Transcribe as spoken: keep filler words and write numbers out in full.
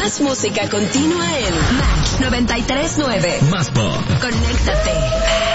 Más música continua en Match noventa y tres nueve. Más pop. Conéctate.